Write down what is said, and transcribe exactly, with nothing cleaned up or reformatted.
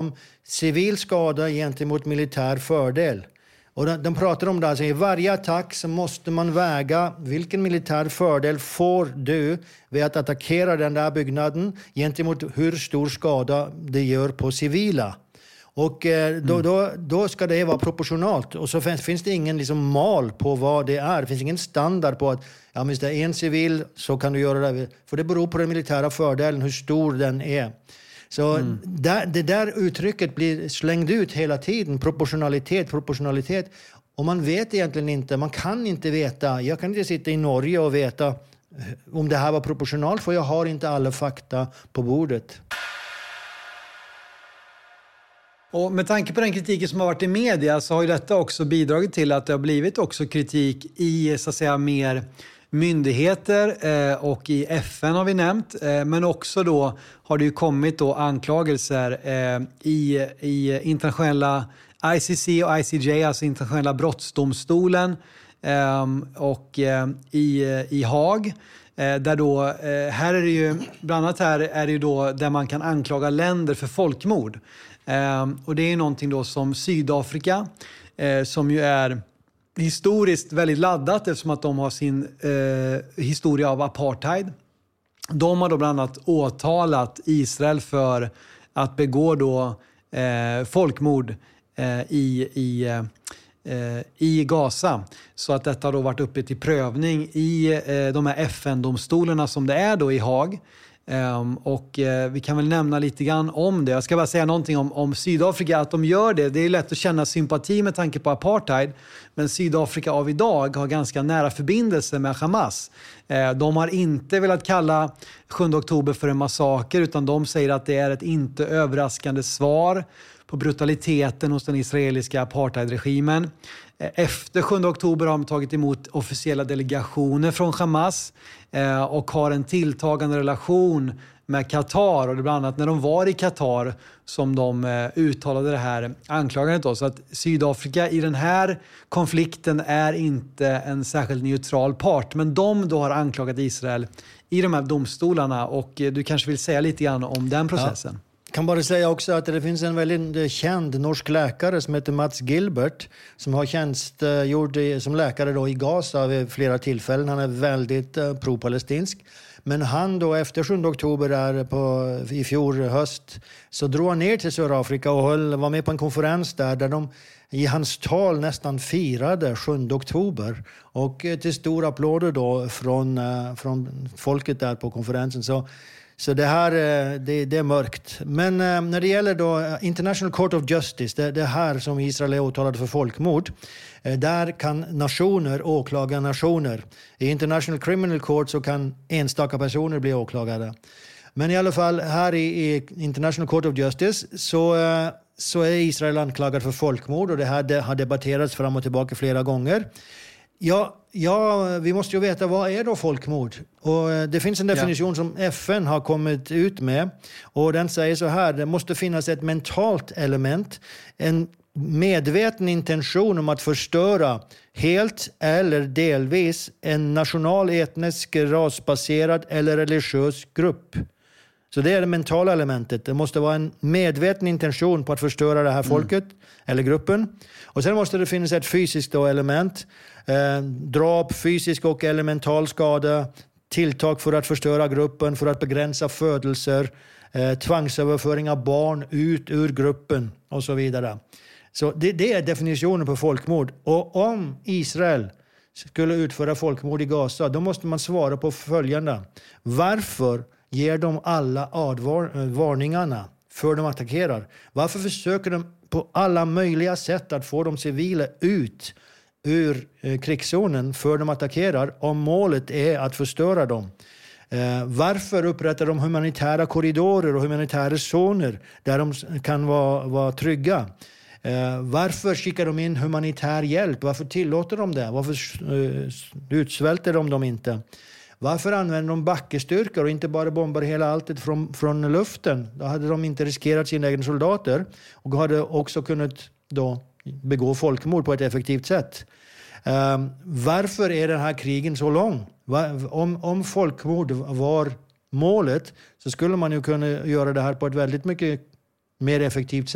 om civil skada gentemot militär fördel. Och de, de pratar om det, alltså i varje attack så måste man väga vilken militär fördel får du vid att attackera den där byggnaden gentemot hur stor skada det gör på civila. Och eh, då, mm. då, då ska det vara proportionalt. Och så finns, finns det ingen liksom, mal på vad det är. Det finns ingen standard på att ja, men det är en civil så kan du göra det. För det beror på den militära fördelen, hur stor den är. Så mm. där, det där uttrycket blir slängt ut hela tiden. Proportionalitet, proportionalitet. Och man vet egentligen inte, man kan inte veta. Jag kan inte sitta i Norge och veta om det här var proportionalt. För jag har inte alla fakta på bordet. Och med tanke på den kritiken som har varit i media så har ju detta också bidragit till att det har blivit också kritik i så att säga mer myndigheter eh, och i F N har vi nämnt. Eh, men också då har det ju kommit då anklagelser eh, i, i internationella I C C och I C J, alltså internationella brottsdomstolen eh, och eh, i, i Haag. Där då, här är det ju, bland annat här är det ju då där man kan anklaga länder för folkmord. Och det är någonting då som Sydafrika, som ju är historiskt väldigt laddat eftersom att de har sin eh, historia av apartheid. De har då bland annat åtalat Israel för att begå då eh, folkmord eh, i, i, eh, i Gaza. Så att detta har då varit uppe till prövning i eh, de här F N-domstolarna som det är då i Haag. Um, och uh, vi kan väl nämna lite grann om det. Jag ska bara säga någonting om, om Sydafrika, att de gör det. Det är lätt att känna sympati med tanke på apartheid. Men Sydafrika av idag har ganska nära förbindelse med Hamas. Uh, de har inte velat kalla sjunde oktober för en massaker, utan de säger att det är ett inte överraskande svar på brutaliteten hos den israeliska apartheidregimen. Efter sjunde oktober har de tagit emot officiella delegationer från Hamas eh, och har en tilltagande relation med Qatar. Och det bland annat när de var i Qatar som de eh, uttalade det här anklagandet då. Så att Sydafrika i den här konflikten är inte en särskilt neutral part. Men de då har anklagat Israel i de här domstolarna, och eh, du kanske vill säga lite grann om den processen. Ja. Jag kan bara säga också att det finns en väldigt känd norsk läkare som heter Mats Gilbert som har tjänstgjort som läkare då i Gaza vid flera tillfällen. Han är väldigt uh, pro-palestinsk. Men han då efter sjunde oktober där på, i fjol höst så drog han ner till Sydafrika och höll, var med på en konferens där, där de i hans tal nästan firade sjunde oktober. Och uh, till stora applåder då från, uh, från folket där på konferensen. Så Så det här det, det är mörkt. Men eh, när det gäller då International Court of Justice, det, det här som Israel är åtalad för folkmord, eh, där kan nationer åklaga nationer. I International Criminal Court så kan enstaka personer bli åklagade. Men i alla fall här i, i International Court of Justice så, eh, så är Israel anklagad för folkmord, och det här det har debatterats fram och tillbaka flera gånger. Ja, ja, vi måste ju veta vad är då folkmord. Och det finns en definition ja. som F N har kommit ut med. Och den säger så här: det måste finnas ett mentalt element. En medveten intention om att förstöra helt eller delvis en national, etnisk, rasbaserad eller religiös grupp. Så det är det mentala elementet. Det måste vara en medveten intention på att förstöra det här folket mm. eller gruppen. Och sen måste det finnas ett fysiskt då element. Eh, drap, fysisk och elemental skada. Tilltag för att förstöra gruppen, för att begränsa födelser. Eh, tvangsöverföring av barn ut ur gruppen och så vidare. Så det, det är definitionen på folkmord. Och om Israel skulle utföra folkmord i Gaza, då måste man svara på följande. Varför ger de alla advarningarna för de attackerar? Varför försöker de på alla möjliga sätt att få de civila ut ur eh, krigszonen för de attackerar, om målet är att förstöra dem? Eh, varför upprättar de humanitära korridorer och humanitära zoner där de kan vara, vara trygga? Eh, varför skickar de in humanitär hjälp? Varför tillåter de det? Varför eh, utsvälter de dem inte? Varför använder de backestyrkor och inte bara bombar hela alltet från, från luften? Då hade de inte riskerat sina egna soldater och hade också kunnat då begå folkmord på ett effektivt sätt. Um, varför är den här krigen så lång? Va, om, om folkmord var målet så skulle man ju kunna göra det här på ett väldigt mycket mer effektivt sätt.